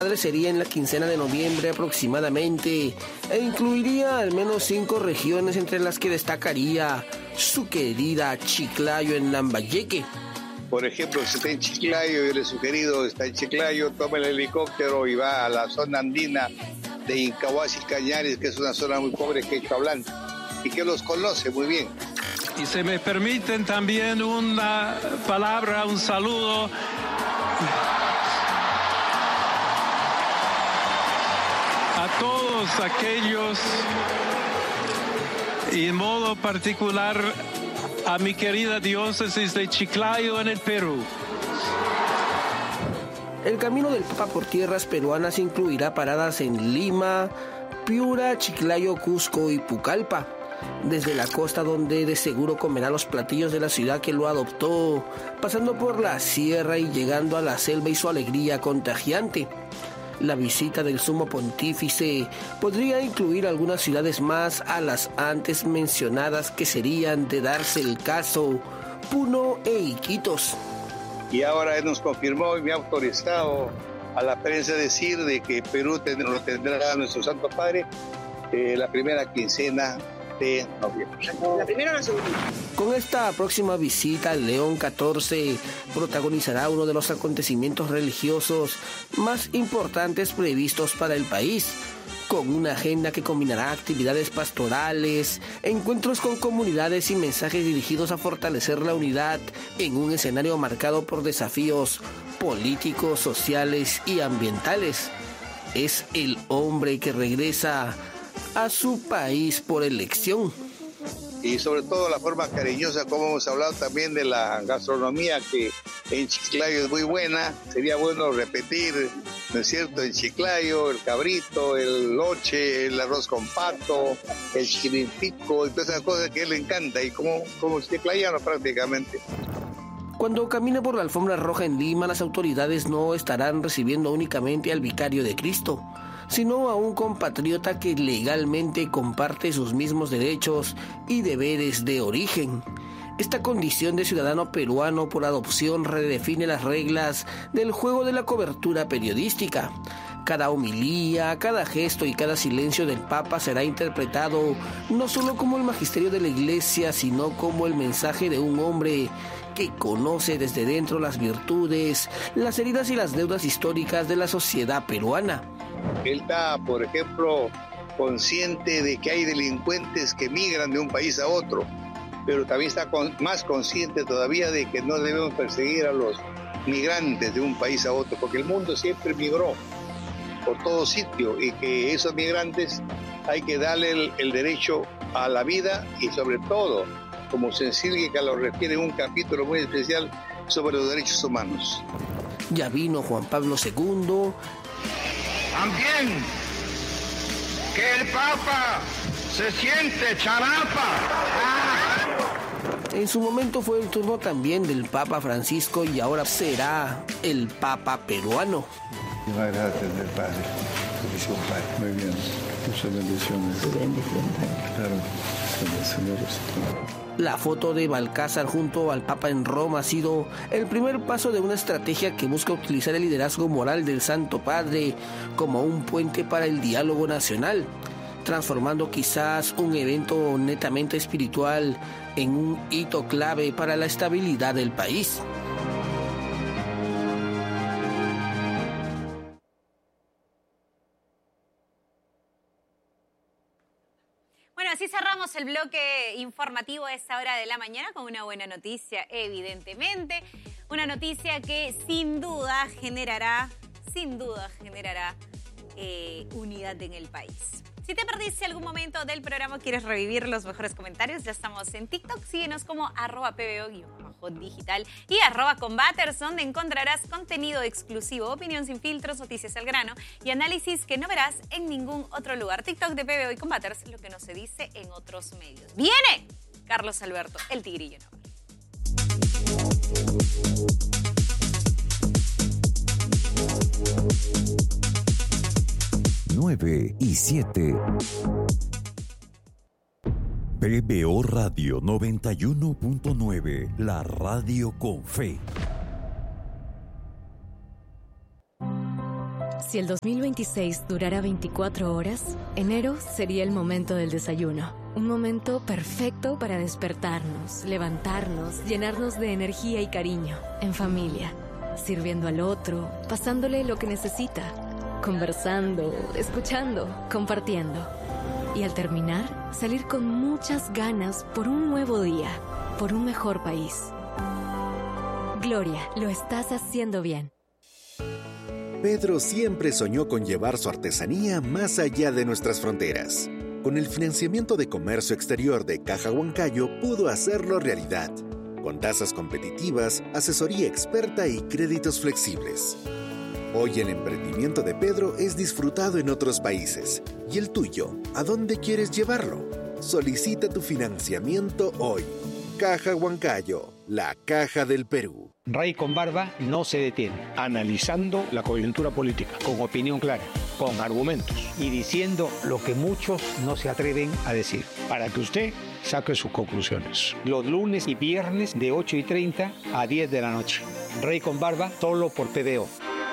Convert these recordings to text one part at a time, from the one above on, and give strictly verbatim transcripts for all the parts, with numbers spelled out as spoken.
sería en la quincena de noviembre aproximadamente e incluiría al menos cinco regiones, entre las que destacaría su querida Chiclayo en Lambayeque. Por ejemplo, si está en Chiclayo, yo le he sugerido, está en Chiclayo, toma el helicóptero y va a la zona andina de Incahuasi Cañares, que es una zona muy pobre quechua hablante y que los conoce muy bien. Y se me permiten también una palabra, un saludo a todos aquellos, y en modo particular a mi querida diócesis de Chiclayo en el Perú. El camino del Papa por tierras peruanas incluirá paradas en Lima, Piura, Chiclayo, Cusco y Pucallpa. Desde la costa, donde de seguro comerá los platillos de la ciudad que lo adoptó, pasando por la sierra y llegando a la selva y su alegría contagiante. La visita del Sumo Pontífice podría incluir algunas ciudades más a las antes mencionadas, que serían, de darse el caso, Puno e Iquitos. Y ahora nos confirmó y me ha autorizado a la prensa decir de que Perú tendrá, lo tendrá nuestro Santo Padre eh, la primera quincena de noviembre. La primera o la segunda. Con esta próxima visita, León catorce protagonizará uno de los acontecimientos religiosos más importantes previstos para el país, con una agenda que combinará actividades pastorales, encuentros con comunidades y mensajes dirigidos a fortalecer la unidad en un escenario marcado por desafíos políticos, sociales y ambientales. Es el hombre que regresa a su país por elección. Y sobre todo la forma cariñosa, como hemos hablado también de la gastronomía, que en Chiclayo es muy buena. Sería bueno repetir, ¿no es cierto?, en Chiclayo, el cabrito, el loche, el arroz con pato, el chirimpico y todas esas cosas que a él le encanta, y como, como chiclayano prácticamente. Cuando camine por la alfombra roja en Lima, las autoridades no estarán recibiendo únicamente al vicario de Cristo, sino a un compatriota que legalmente comparte sus mismos derechos y deberes de origen. Esta condición de ciudadano peruano por adopción redefine las reglas del juego de la cobertura periodística. Cada homilía, cada gesto y cada silencio del Papa será interpretado no solo como el magisterio de la Iglesia, sino como el mensaje de un hombre que conoce desde dentro las virtudes, las heridas y las deudas históricas de la sociedad peruana. Él está, por ejemplo, consciente de que hay delincuentes que migran de un país a otro, pero también está con, más consciente todavía de que no debemos perseguir a los migrantes de un país a otro, porque el mundo siempre migró por todo sitio, y que esos migrantes hay que darle el, el derecho a la vida, y sobre todo, como Sencillica lo refiere en un capítulo muy especial sobre los derechos humanos. Ya vino Juan Pablo segundo. También que el Papa se siente charapa. En su momento fue el turno también del Papa Francisco, y ahora será el Papa peruano. Gracias del Padre. Bendición, Padre. Muy bien. Muchas bendiciones. Bendiciones. Claro. Señores. La foto de Balcázar junto al Papa en Roma ha sido el primer paso de una estrategia que busca utilizar el liderazgo moral del Santo Padre como un puente para el diálogo nacional, transformando quizás un evento netamente espiritual en un hito clave para la estabilidad del país. Bueno, así cerramos el bloque informativo a esta hora de la mañana con una buena noticia, evidentemente. Una noticia que sin duda generará, sin duda generará eh, unidad en el país. Si te perdiste algún momento del programa, quieres revivir los mejores comentarios, ya estamos en TikTok. Síguenos como arroba pbo-digital y arroba combaters, donde encontrarás contenido exclusivo, opinión sin filtros, noticias al grano y análisis que no verás en ningún otro lugar. TikTok de P B O y Combaters, lo que no se dice en otros medios. ¡Viene! Carlos Alberto, el Tigrillo Naval. nueve y siete. P B O Radio noventa y uno punto nueve, la radio con fe. Si el dos mil veintiséis durara veinticuatro horas, enero sería el momento del desayuno. Un momento perfecto para despertarnos, levantarnos, llenarnos de energía y cariño. En familia, sirviendo al otro, pasándole lo que necesita, conversando, escuchando, compartiendo. Y al terminar, salir con muchas ganas por un nuevo día, por un mejor país. Gloria, lo estás haciendo bien. Pedro siempre soñó con llevar su artesanía más allá de nuestras fronteras. Con el financiamiento de comercio exterior de Caja Huancayo pudo hacerlo realidad, con tasas competitivas, asesoría experta y créditos flexibles. Hoy el emprendimiento de Pedro es disfrutado en otros países. ¿Y el tuyo? ¿A dónde quieres llevarlo? Solicita tu financiamiento hoy. Caja Huancayo, la caja del Perú. Rey con Barba no se detiene, analizando la coyuntura política, con opinión clara, con argumentos y diciendo lo que muchos no se atreven a decir, para que usted saque sus conclusiones. Los lunes y viernes de ocho y treinta a diez de la noche. Rey con Barba, solo por T V O.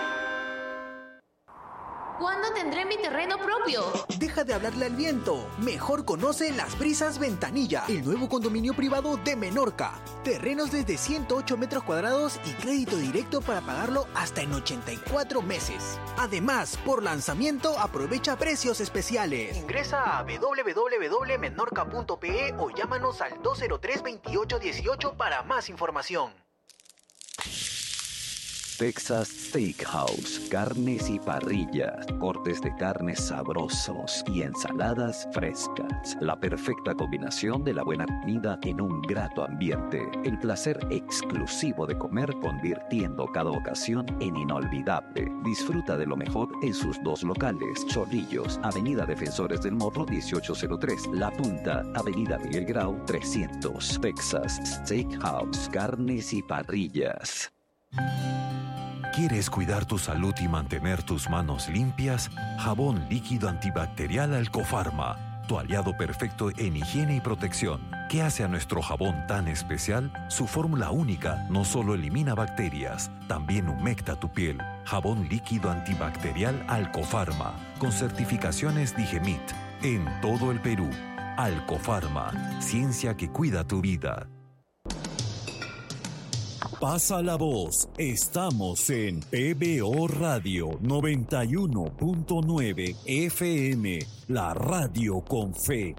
¿Cuándo tendré mi terreno propio? Deja de hablarle al viento. Mejor conoce Las Brisas Ventanilla, el nuevo condominio privado de Menorca. Terrenos desde ciento ocho metros cuadrados y crédito directo para pagarlo hasta en ochenta y cuatro meses. Además, por lanzamiento aprovecha precios especiales. Ingresa a w w w punto menorca punto p e o llámanos al dos cero tres, veintiocho dieciocho para más información. Texas Steakhouse, carnes y parrillas, cortes de carnes sabrosos y ensaladas frescas. La perfecta combinación de la buena comida en un grato ambiente. El placer exclusivo de comer convirtiendo cada ocasión en inolvidable. Disfruta de lo mejor en sus dos locales. Chorrillos, Avenida Defensores del Morro dieciocho cero tres. La Punta, Avenida Miguel Grau trescientos. Texas Steakhouse, carnes y parrillas. ¿Quieres cuidar tu salud y mantener tus manos limpias? Jabón líquido antibacterial Alcofarma, tu aliado perfecto en higiene y protección. ¿Qué hace a nuestro jabón tan especial? Su fórmula única no solo elimina bacterias, también humecta tu piel. Jabón líquido antibacterial Alcofarma, con certificaciones Digemit, en todo el Perú. Alcofarma, ciencia que cuida tu vida. Pasa la voz, estamos en P B O Radio noventa y uno punto nueve F M, la radio con fe.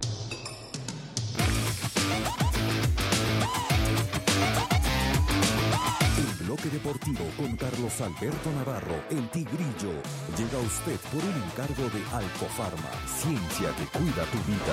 El bloque deportivo con Carlos Alberto Navarro, el Tigrillo, llega a usted por un encargo de Alcofarma, ciencia que cuida tu vida.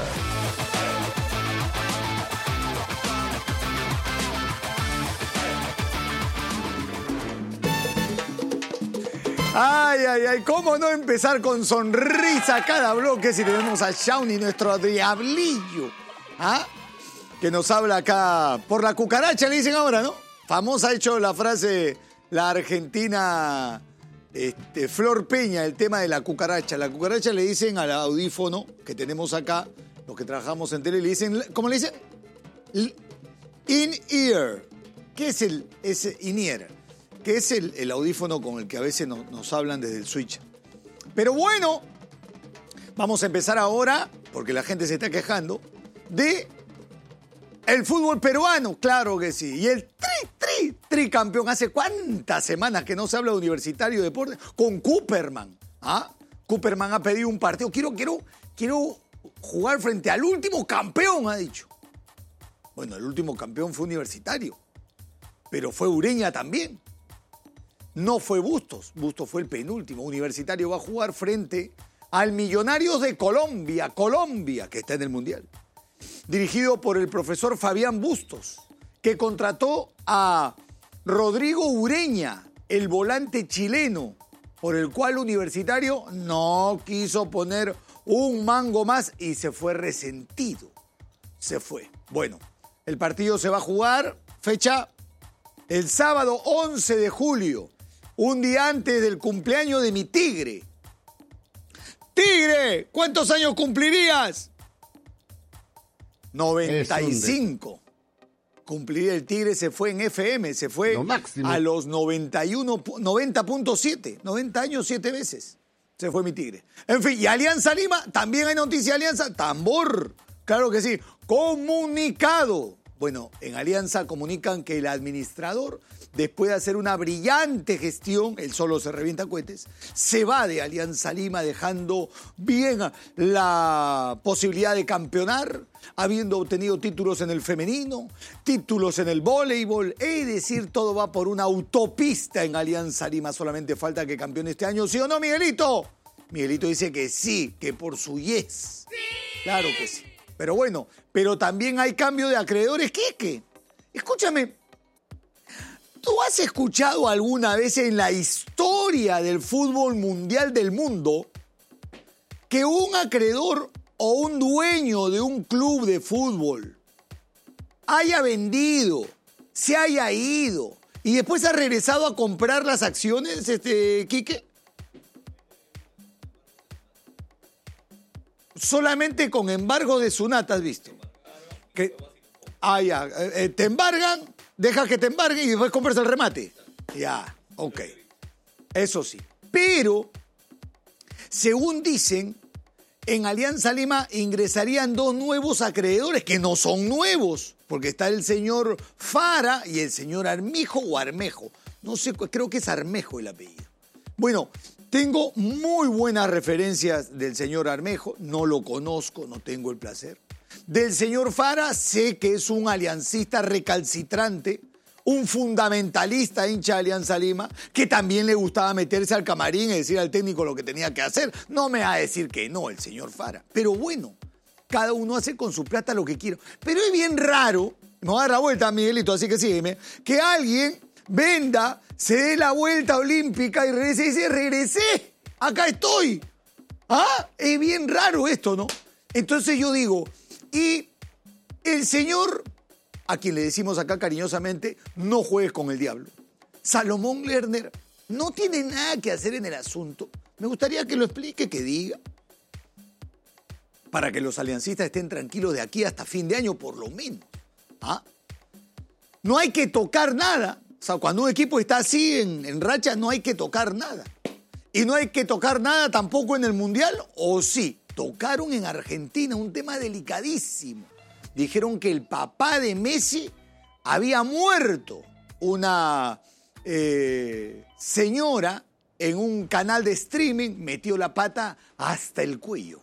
Ay, ay, ay, ¿cómo no empezar con sonrisa cada bloque si tenemos a Shawnee, nuestro diablillo? ¿Ah? Que nos habla acá por la cucaracha, le dicen ahora, ¿no? Famosa ha hecho la frase la argentina este, Flor Peña, el tema de la cucaracha. La cucaracha le dicen al audífono que tenemos acá, los que trabajamos en tele, le dicen, ¿cómo le dicen? In-ear. ¿Qué es el ese in-ear? Que es el, el audífono con el que a veces nos, nos hablan desde el switch. Pero bueno, vamos a empezar ahora, porque la gente se está quejando, de el fútbol peruano, claro que sí. Y el tri, tri, tricampeón. ¿Hace cuántas semanas que no se habla de Universitario de Deportes? Con Cooperman. ¿Ah? Cooperman ha pedido un partido. Quiero, quiero, quiero jugar frente al último campeón, ha dicho. Bueno, el último campeón fue Universitario, pero fue Ureña también. No fue Bustos, Bustos fue el penúltimo. Universitario va a jugar frente al Millonarios de Colombia, Colombia, que está en el Mundial. Dirigido por el profesor Fabián Bustos, que contrató a Rodrigo Ureña, el volante chileno, por el cual Universitario no quiso poner un mango más y se fue resentido. Se fue. Bueno, el partido se va a jugar, fecha el sábado once de julio. Un día antes del cumpleaños de mi tigre. ¡Tigre! ¿Cuántos años cumplirías? noventa y cinco. Cumpliría el tigre, se fue en F M, se fue a los noventa y uno, noventa punto siete. noventa años, siete veces. Se fue mi tigre. En fin, y Alianza Lima, también hay noticia de Alianza. Tambor, claro que sí. Comunicado. Bueno, en Alianza comunican que el administrador, después de hacer una brillante gestión, él solo se revienta cohetes, se va de Alianza Lima dejando bien la posibilidad de campeonar, habiendo obtenido títulos en el femenino, títulos en el voleibol, es decir, todo va por una autopista en Alianza Lima, solamente falta que campeone este año, ¿sí o no, Miguelito? Miguelito dice que sí, que por su yes. ¡Sí! Claro que sí. Pero bueno, pero también hay cambio de acreedores. ¿Qué? ¿Qué? Escúchame, ¿tú has escuchado alguna vez en la historia del fútbol mundial del mundo que un acreedor o un dueño de un club de fútbol haya vendido, se haya ido y después ha regresado a comprar las acciones, este, Quique? Solamente con embargo de Sunat, ¿has visto? Que, ah, ya, eh, te embargan, deja que te embarguen y después compras el remate. Ya, ok. Eso sí. Pero, según dicen, en Alianza Lima ingresarían dos nuevos acreedores, que no son nuevos, porque está el señor Fara y el señor Armijo o Armejo. No sé, creo que es Armejo el apellido. Bueno, tengo muy buenas referencias del señor Armejo, no lo conozco, no tengo el placer. Del señor Fara sé que es un aliancista recalcitrante, un fundamentalista hincha de Alianza Lima, que también le gustaba meterse al camarín y decir al técnico lo que tenía que hacer. No me va a decir que no el señor Fara, pero bueno, cada uno hace con su plata lo que quiere. Pero es bien raro, me voy a dar la vuelta, Miguelito, así que sígueme, que alguien venda, se dé la vuelta olímpica y regrese y dice, regresé, acá estoy. ¿Ah? Es bien raro esto, ¿no? Entonces yo digo, y el señor, a quien le decimos acá cariñosamente, no juegues con el diablo. Salomón Lerner no tiene nada que hacer en el asunto. Me gustaría que lo explique, que diga, para que los aliancistas estén tranquilos de aquí hasta fin de año por lo menos. ¿Ah? No hay que tocar nada. O sea, cuando un equipo está así en, en racha, no hay que tocar nada. Y no hay que tocar nada tampoco en el Mundial, ¿o sí? Tocaron en Argentina un tema delicadísimo. Dijeron que el papá de Messi había muerto. Una eh, señora en un canal de streaming metió la pata hasta el cuello.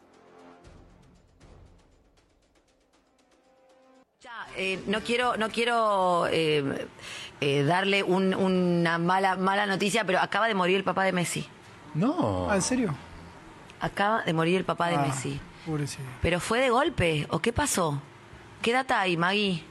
Ya, eh, no quiero, no quiero eh, eh, darle un, una mala, mala noticia, pero acaba de morir el papá de Messi. No. ¿Ah, en serio? Acaba de morir el papá de ah, Messi. Pobrecito. ¿Pero fue de golpe o qué pasó? ¿Qué data hay, Magui?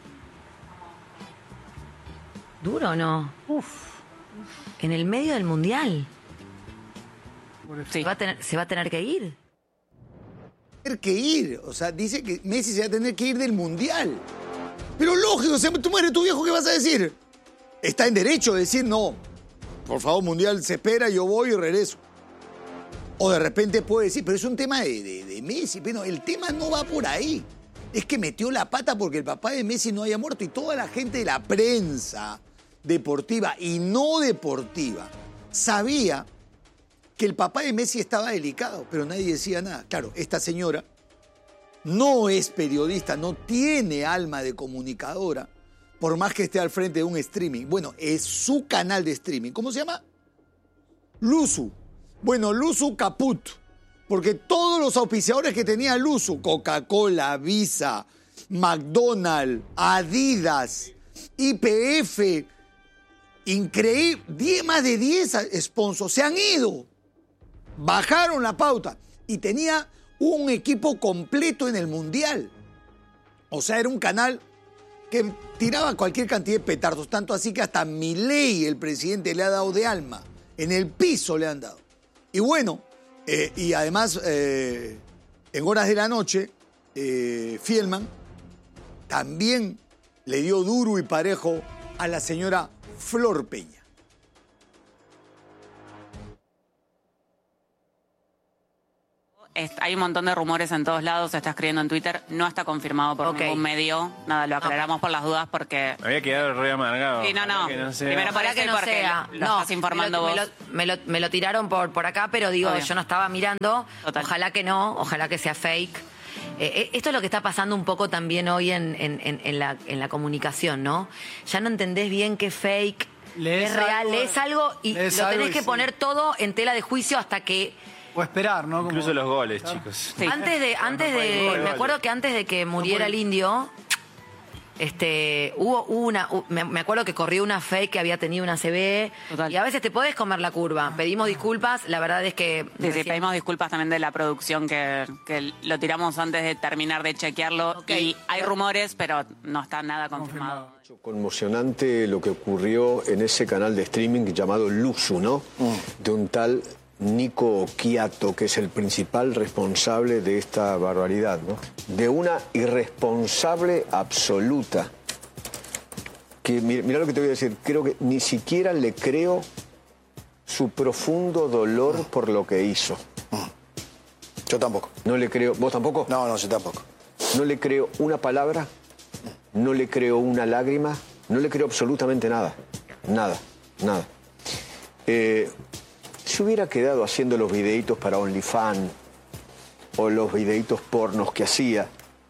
¿Duro o no? Uf. En el medio del Mundial. Pobrecito. ¿Se va a tener, se va a tener que ir? Tener que ir. O sea, dice que Messi se va a tener que ir del Mundial. Pero lógico, o sea, tú mueres tu viejo, ¿qué vas a decir? Está en derecho de decir, no, por favor, Mundial se espera, yo voy y regreso. O de repente puede decir, pero es un tema de, de, de Messi. Bueno, el tema no va por ahí. Es que metió la pata porque el papá de Messi no haya muerto y toda la gente de la prensa deportiva y no deportiva sabía que el papá de Messi estaba delicado, pero nadie decía nada. Claro, esta señora no es periodista, no tiene alma de comunicadora, por más que esté al frente de un streaming. Bueno, es su canal de streaming. ¿Cómo se llama? Luzu. Bueno, Luzu Caput. Porque todos los auspiciadores que tenía Luzu, Coca-Cola, Visa, McDonald's, Adidas, Y P F, increíble, más de diez sponsors se han ido. Bajaron la pauta y tenía un equipo completo en el Mundial. O sea, era un canal que tiraba cualquier cantidad de petardos, tanto así que hasta Milei, el presidente, le ha dado de alma. En el piso le han dado. Y bueno, eh, y además, eh, en horas de la noche, eh, Fielman también le dio duro y parejo a la señora Flor Peña. es- hay un montón de rumores en todos lados, se está escribiendo en Twitter, no está confirmado por Ok. ningún medio. Nada, lo aclaramos por las dudas porque... Me había quedado re amargado. Sí, no, no. Que no sea. Primero Ojalá parece que no porque sea. lo No, estás informando me lo, vos. Me lo, me lo- me lo tiraron por, por acá, pero digo, Obvio. yo no estaba mirando. Total. Ojalá que no, ojalá que sea fake. Eh, eh, esto es lo que está pasando un poco también hoy en, en- en- en la, en la comunicación, ¿no? Ya no entendés bien qué fake, Lees es real, algo, lees algo y lo lees tenés algo y que sí. poner todo en tela de juicio hasta que... O esperar, ¿no? Como- Incluso los goles, chicos. Antes de, antes de, me acuerdo que antes de que muriera el indio, este, hubo hubo una, hu- me, me acuerdo que corrió una fake que había tenido una C B y a veces te podés comer la curva. Pedimos disculpas, la verdad es que Sí, sí, recién- pedimos disculpas también de la producción que, que lo tiramos antes de terminar de chequearlo. Y hay rumores, pero no está nada confirmado. Conmocionante lo que ocurrió en ese canal de streaming llamado Luxu, ¿no? De un tal Nico Quiato, que es el principal responsable de esta barbaridad, ¿no? De una irresponsable absoluta. Que mi- mira lo que te voy a decir, creo que ni siquiera le creo su profundo dolor por lo que hizo. Yo tampoco. No le creo, ¿vos tampoco? No, no, yo tampoco. No le creo una palabra, no le creo una lágrima, no le creo absolutamente nada. Nada, nada. Eh, si hubiera quedado haciendo los videitos para OnlyFans, o los videitos pornos que hacía,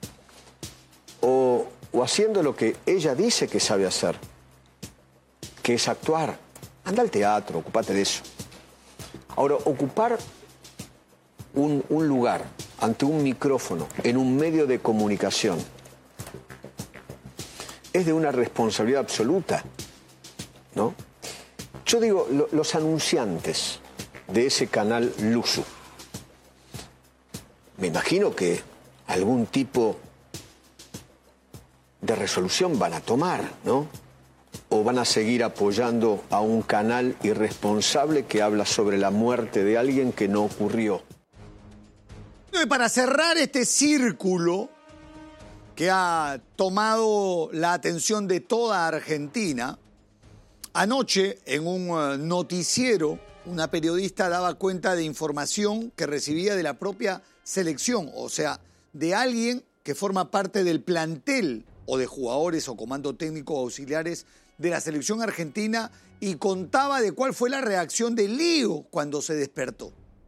o, o haciendo lo que ella dice que sabe hacer, que es actuar, anda al teatro, ocupate de eso. Ahora, ocupar un, un lugar ante un micrófono en un medio de comunicación es de una responsabilidad absoluta, ¿no? Yo digo, lo- los anunciantes de ese canal Luxu, me imagino que algún tipo de resolución van a tomar, ¿no? O van a seguir apoyando a un canal irresponsable que habla sobre la muerte de alguien que no ocurrió. Y para cerrar este círculo que ha tomado la atención de toda Argentina, anoche en un eh, noticiero una periodista daba cuenta de información que recibía de la propia selección, o sea, de alguien que forma parte del plantel o de jugadores o comando técnico auxiliares de la selección argentina y contaba de cuál fue la reacción de Lío cuando se despertó.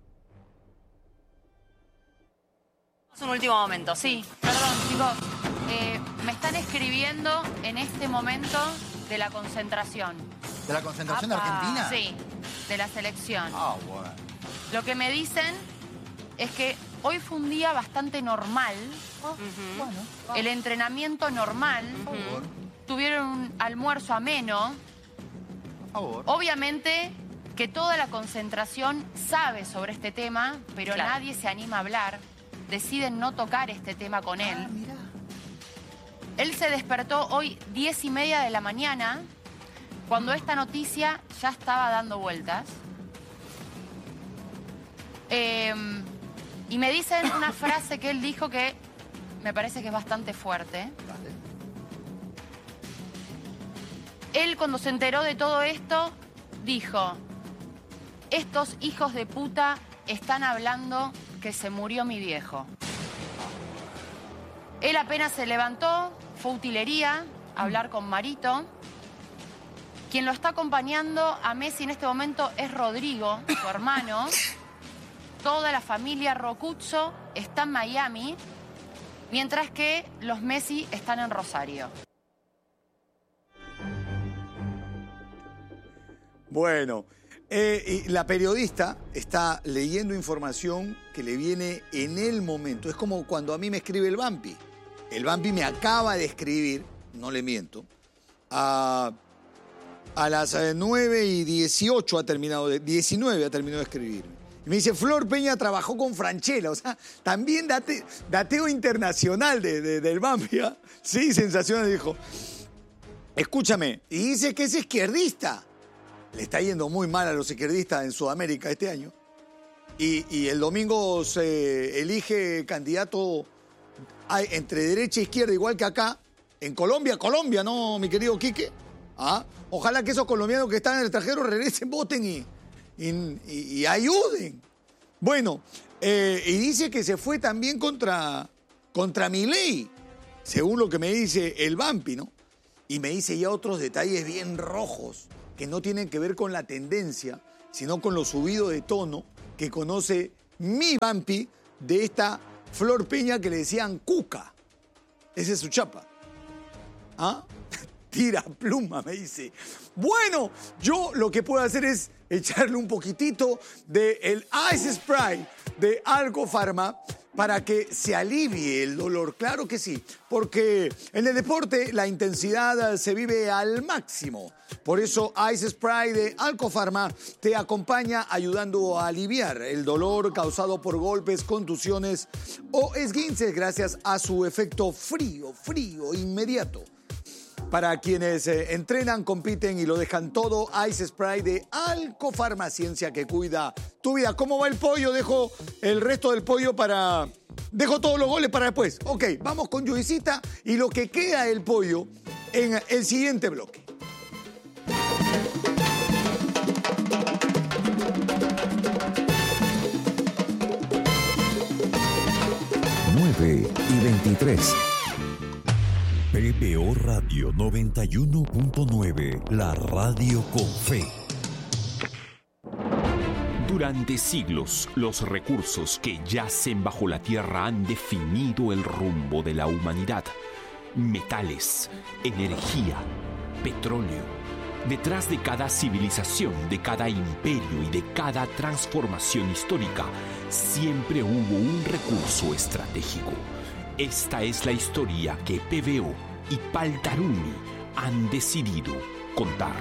Un último momento, sí. Perdón, chicos. Eh, me están escribiendo en este momento de la concentración. ¿De la concentración de Apa, Argentina? Sí, de la selección. Ah, bueno. Lo que me dicen es que hoy fue un día bastante normal. Bueno, el entrenamiento normal. Tuvieron un almuerzo ameno. Obviamente que toda la concentración sabe sobre este tema, pero Claro. nadie se anima a hablar. Deciden no tocar este tema con él. Él se despertó hoy diez y media de la mañana, cuando esta noticia ya estaba dando vueltas. Eh, y me dicen una frase que él dijo que me parece que es bastante fuerte. Él, cuando se enteró de todo esto, dijo: estos hijos de puta están hablando que se murió mi viejo. Él apenas se levantó, fue a utilería a hablar con Marito. Quien lo está acompañando a Messi en este momento es Rodrigo, su hermano. Toda la familia Rocuzzo está en Miami, mientras que los Messi están en Rosario. Bueno, eh, y la periodista está leyendo información que le viene en el momento. Es como cuando a mí me escribe el Vampi. El Vampi me acaba de escribir, no le miento, a, a las eh, nueve y dieciocho ha terminado, de, diecinueve ha terminado de escribirme. Y me dice, Flor Peña trabajó con Franchella, o sea, también date, dateo internacional de, de, del Vampi, ¿eh? Sí, sensacional, dijo. Escúchame, y dice que es izquierdista. Le está yendo muy mal a los izquierdistas en Sudamérica este año. Y, y el domingo se elige candidato entre derecha e izquierda, igual que acá. En Colombia, Colombia, ¿no, mi querido Quique? ¿Ah? Ojalá que esos colombianos que están en el extranjero regresen, voten y, y, y ayuden. Bueno, eh, y dice que se fue también contra, contra Milei, según lo que me dice el Vampi, ¿no? Y me dice ya otros detalles bien rojos que no tienen que ver con la tendencia, sino con lo subido de tono que conoce mi Vampi de esta Flor Peña que le decían Cuca. Esa es su chapa. ¿Ah? Tira pluma, me dice. Bueno, yo lo que puedo hacer es echarle un poquitito del Ice Spray de Alcofarma para que se alivie el dolor. Claro que sí, porque en el deporte la intensidad se vive al máximo. Por eso Ice Spray de Alcofarma te acompaña ayudando a aliviar el dolor causado por golpes, contusiones o esguinces gracias a su efecto frío, frío, inmediato. Para quienes eh, entrenan, compiten y lo dejan todo, Ice Spray de Alcofarma, ciencia que cuida tu vida. ¿Cómo va el pollo? Dejo el resto del pollo para... Dejo todos los goles para después. Ok, vamos con Joycita y lo que queda del pollo en el siguiente bloque. nueve y veintitrés. P B O Radio noventa y uno punto nueve, la radio con fe. Durante siglos, los recursos que yacen bajo la tierra han definido el rumbo de la humanidad. Metales, energía, petróleo. Detrás de cada civilización, de cada imperio y de cada transformación histórica, siempre hubo un recurso estratégico. Esta es la historia que P B O y Paltarumi han decidido contar.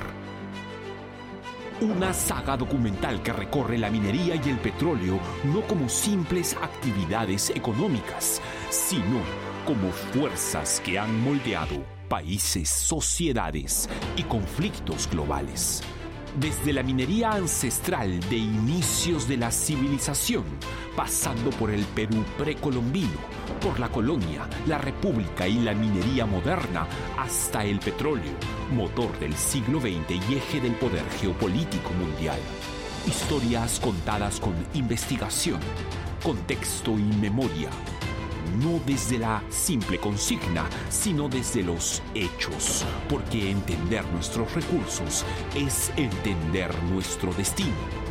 Una saga documental que recorre la minería y el petróleo no como simples actividades económicas, sino como fuerzas que han moldeado países, sociedades y conflictos globales. Desde la minería ancestral de inicios de la civilización, pasando por el Perú precolombino, por la colonia, la república y la minería moderna, hasta el petróleo, motor del siglo veinte y eje del poder geopolítico mundial. Historias contadas con investigación, contexto y memoria. No desde la simple consigna, sino desde los hechos, porque entender nuestros recursos es entender nuestro destino.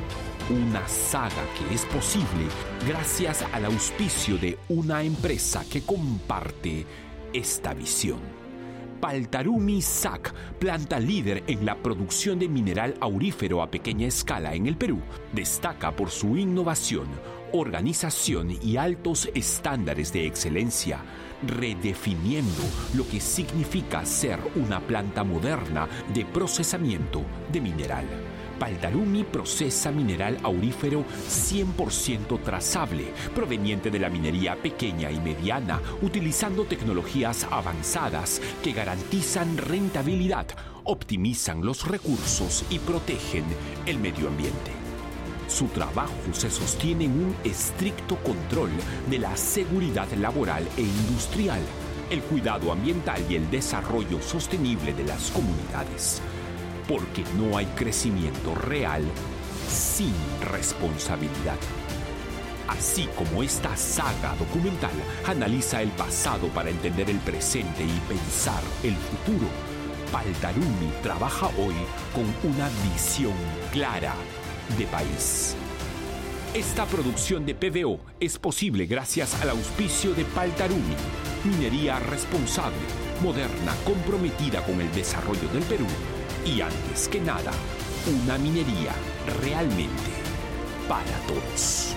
Una saga que es posible gracias al auspicio de una empresa que comparte esta visión. Paltarumi S A C, planta líder en la producción de mineral aurífero a pequeña escala en el Perú, destaca por su innovación, organización y altos estándares de excelencia, redefiniendo lo que significa ser una planta moderna de procesamiento de mineral. Paltarumi procesa mineral aurífero cien por ciento trazable, proveniente de la minería pequeña y mediana, utilizando tecnologías avanzadas que garantizan rentabilidad, optimizan los recursos y protegen el medio ambiente. Su trabajo se sostiene en un estricto control de la seguridad laboral e industrial, el cuidado ambiental y el desarrollo sostenible de las comunidades. Porque no hay crecimiento real sin responsabilidad. Así como esta saga documental analiza el pasado para entender el presente y pensar el futuro, Paltarumi trabaja hoy con una visión clara de país. Esta producción de P B O es posible gracias al auspicio de Paltarumi, minería responsable, moderna, comprometida con el desarrollo del Perú y, antes que nada, una minería realmente para todos.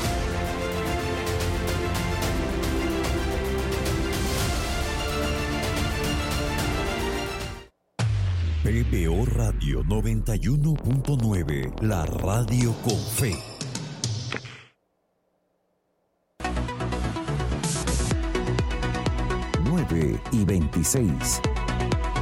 P B O Radio noventa y uno punto nueve, la radio con fe. nueve y veintiséis.